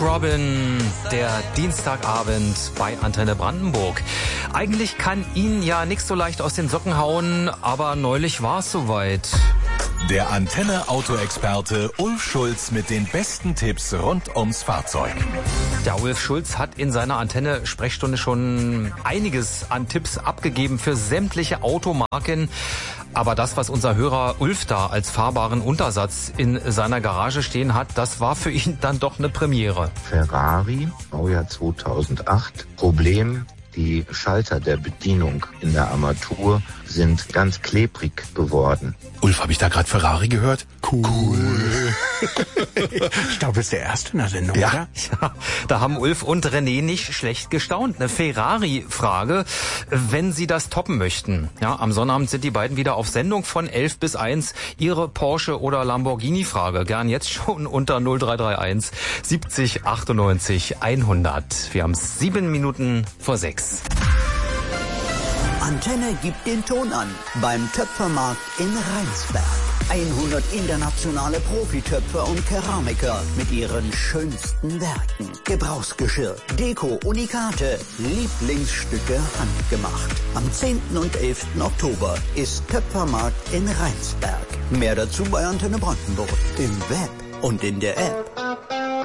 Robin, der Dienstagabend bei Antenne Brandenburg. Eigentlich kann ihn ja nichts so leicht aus den Socken hauen, aber neulich war es soweit. Der Antenne-Auto-Experte Ulf Schulz mit den besten Tipps rund ums Fahrzeug. Der Ulf Schulz hat in seiner Antenne-Sprechstunde schon einiges an Tipps abgegeben für sämtliche Automarken. Aber das, was unser Hörer Ulf da als fahrbaren Untersatz in seiner Garage stehen hat, das war für ihn dann doch eine Premiere. Ferrari, Baujahr 2008. Problem: die Schalter der Bedienung in der Armatur sind ganz klebrig geworden. Ulf, habe ich da gerade Ferrari gehört? Cool. Ich glaube, das ist der erste in der Sendung, ja, oder? Ja, da haben Ulf und René nicht schlecht gestaunt. Eine Ferrari-Frage, wenn Sie das toppen möchten. Ja, am Sonnabend sind die beiden wieder auf Sendung von 11 bis 1. Ihre Porsche- oder Lamborghini-Frage gern jetzt schon unter 0331 70 98 100. Wir haben 7 Minuten vor 6. Antenne gibt den Ton an beim Töpfermarkt in Rheinsberg. 100 internationale Profitöpfer und Keramiker mit ihren schönsten Werken. Gebrauchsgeschirr, Deko, Unikate, Lieblingsstücke handgemacht. Am 10. und 11. Oktober ist Töpfermarkt in Rheinsberg. Mehr dazu bei Antenne Brandenburg im Web und in der App.